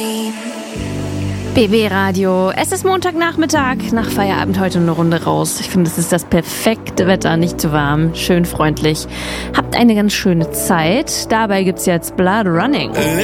BB Radio. Es ist Montagnachmittag, nach Feierabend heute eine Runde raus. Ich finde, es ist das perfekte Wetter, nicht zu warm, schön freundlich. Habt eine ganz schöne Zeit. Dabei gibt's jetzt Blood Running.